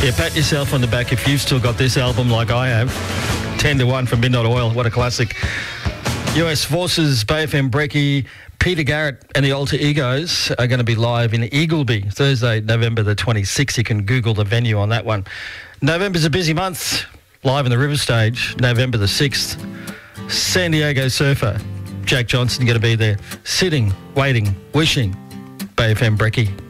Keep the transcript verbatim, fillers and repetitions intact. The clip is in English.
Yeah, pat yourself on the back if you've still got this album like I have. ten to one from Midnight Oil. What a classic. U S Forces, Bay F M Brekkie, Peter Garrett and the Alter Egos are going to be live in Eagleby Thursday, November the twenty-sixth. You can Google the venue on that one. November's a busy month. Live in the River Stage, November the sixth. San Diego Surfer, Jack Johnson going to be there. Sitting, waiting, wishing. Bay F M Brekkie.